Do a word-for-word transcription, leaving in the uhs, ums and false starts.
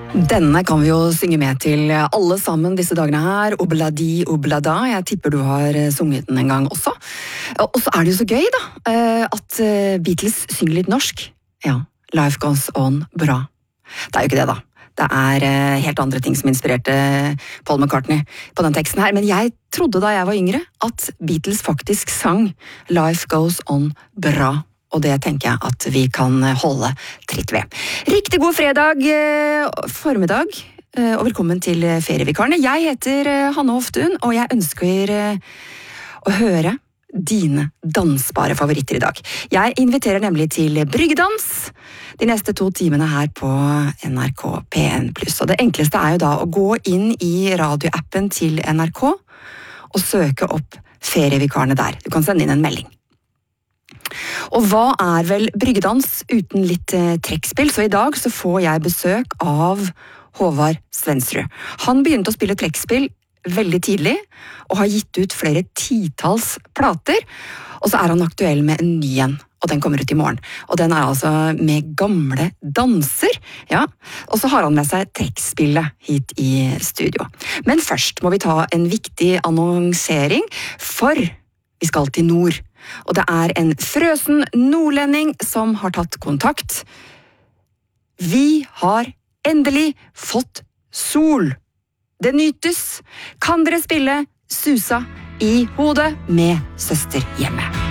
Denne kan vi jo synge med til alle sammen disse dagene her. Obladi, oblada. Jeg tipper du har sunget den en gang også. Og så er det jo så gøy da, at Beatles synger litt norsk. Ja, Life Goes On bra. Det er jo ikke det da. Det er helt andre ting som inspirerte Paul McCartney på den teksten her. Men jeg trodde da jeg var yngre at Beatles faktisk sang Life Goes On bra. Og det tenker jeg at vi kan holde tritt ved. Riktig god fredag, formiddag, og velkommen til Ferievikarene. Jeg heter Hanne Hoftun, og jeg ønsker å høre dine dansbare favoritter i dag. Jeg inviterer nemlig til bryggedans de neste to timene her på N R K P N pluss. Og det enkleste er jo da å gå inn i radioappen til N R K og søke opp Ferievikarene der. Du kan sende inn en melding. Og hva er vel bryggedans uten litt eh, trekkspill? Så i dag så får jeg besøk av Håvard Svensrud. Han begynte å spille trekkspill veldig tidlig, og har gitt ut flere titalls plater. Og så er han aktuell med en ny en, og den kommer ut i morgen. Og den er altså med gamle danser, ja. Og så har han med seg trekkspillet hit i studio. Men først må vi ta en viktig annonsering, for vi skal til nord. Og det er en frøsen nordlending som har tatt kontakt. Vi har endelig fått sol. Det nytes. Kan dere spille Susa i hodet med Søster hjemme?